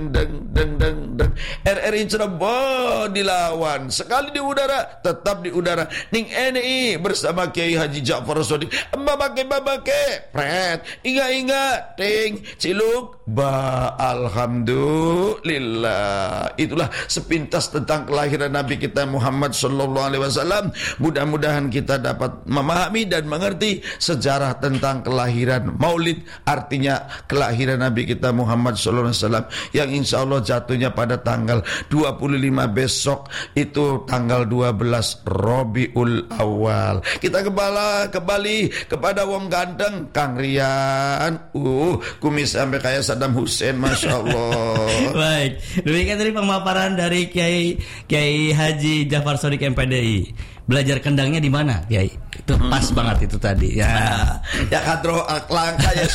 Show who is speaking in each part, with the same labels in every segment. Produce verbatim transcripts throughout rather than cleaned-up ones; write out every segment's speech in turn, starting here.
Speaker 1: deng deng deng deng R R I Cirebon dilawan sekali di udara tetap di udara ning N I bersama Kiai Haji Ja'far Shadiq babake babake pret ingat ingat ting ciluk ba alhamdulillah. Itulah sepintas tentang kelahiran Nabi kita Muhammad sallallahu alaihi wasallam. Mudah-mudahan kita dapat memahami dan mengerti sejarah tentang kelahiran Maulid, artinya kelahiran Nabi kita Muhammad sallallahu alaihi wasallam yang insya Allah jatuhnya pada tanggal dua puluh lima besok, itu tanggal dua belas Rabiul Awal. Kita kembali kembali kepada wong ganteng Kang Rian, uh kumis sampai kayak Saddam Hussein, masya Allah.
Speaker 2: Baik, demikian tadi pemaparan dari Kiai Kiai Haji Ja'far Shadiq M P D I. Belajar kendangnya di mana, Kiai? Itu pas hmm. banget itu tadi. Ya,
Speaker 1: ya kadro langka ya.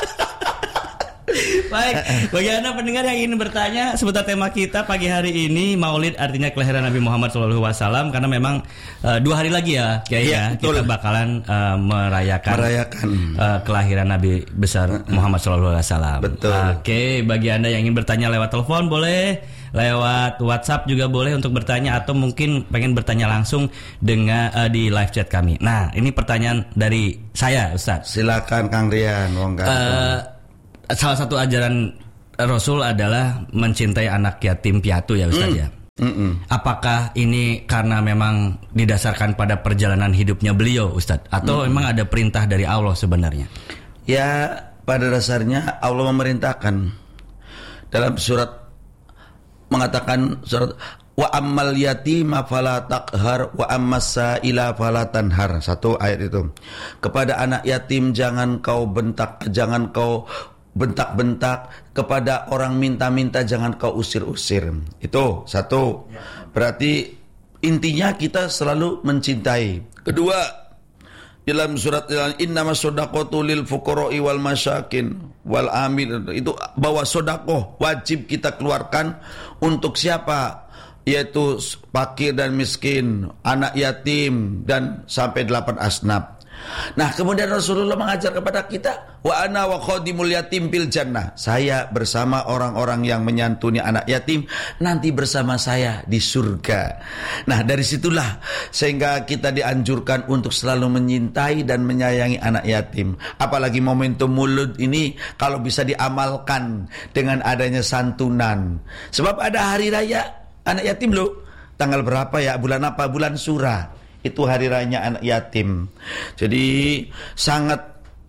Speaker 2: Baik, bagi Anda pendengar yang ingin bertanya seputar tema kita pagi hari ini, Maulid artinya kelahiran Nabi Muhammad shallallahu alaihi wasallam, karena memang uh, dua hari lagi ya, Kiai ya, ya kita bakalan uh, merayakan, merayakan. Uh, kelahiran Nabi besar Muhammad shallallahu alaihi wasallam.
Speaker 1: Betul.
Speaker 2: Oke, bagi Anda yang ingin bertanya lewat telepon boleh, lewat WhatsApp juga boleh untuk bertanya, atau mungkin pengen bertanya langsung dengan uh, di live chat kami. Nah, ini pertanyaan dari saya, Ustaz.
Speaker 1: Silakan Kang Rian.
Speaker 2: Uh, salah satu ajaran Rasul adalah mencintai anak yatim piatu ya, Ustaz mm. ya. Mm-mm. Apakah ini karena memang didasarkan pada perjalanan hidupnya beliau, Ustaz, atau Mm-mm. memang ada perintah dari Allah sebenarnya?
Speaker 1: Ya, pada dasarnya Allah memerintahkan dalam surat, mengatakan surat wa ammal yatima fala taqhar wa ammas sa'ila fala tanhar. Satu ayat itu. Kepada anak yatim jangan kau bentak, jangan kau bentak-bentak, kepada orang minta-minta jangan kau usir-usir. Itu satu. Berarti intinya kita selalu mencintai. Kedua, dalam surat innamas shadaqatu lil fuqara'i wal masyakin wal amil, itu bahwa sedekah wajib kita keluarkan untuk siapa? Yaitu fakir dan miskin, anak yatim, dan sampai delapan asnaf. Nah, kemudian Rasulullah mengajar kepada kita, wa ana wa khadimul yatim fil jannah. Saya bersama orang-orang yang menyantuni anak yatim nanti bersama saya di surga. Nah, dari situlah sehingga kita dianjurkan untuk selalu menyintai dan menyayangi anak yatim. Apalagi momentum Maulid ini kalau bisa diamalkan dengan adanya santunan. Sebab ada hari raya anak yatim loh. Tanggal berapa ya? Bulan apa? Bulan Surah. Itu hari raya anak yatim. Jadi sangat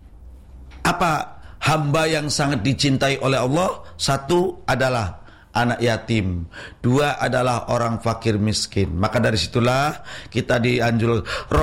Speaker 1: apa hamba yang sangat dicintai oleh Allah. Satu adalah anak yatim, dua adalah orang fakir miskin. Maka dari situlah kita dianjurkan